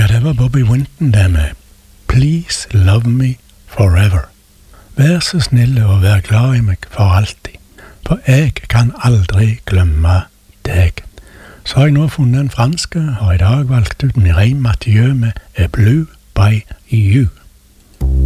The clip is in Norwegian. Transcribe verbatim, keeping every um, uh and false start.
det var Bobby Winton det med Please Love Me Forever. Vær så snill og vær glad i meg for alltid, for jeg kan aldri glemme deg. Så har jeg nå funnet en franske, og i dag valgt ut Mireille Mathieu med A Blue by You.